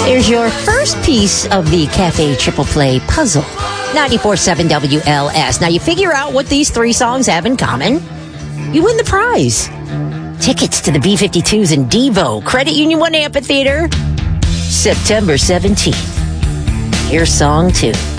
There's your first piece of the Cafe Triple Play puzzle. 94.7 WLS. Now, you figure out what these three songs have in common. You win the prize. Tickets to the B-52s in Devo, Credit Union 1 Amphitheater, September 17th. Here's song 2.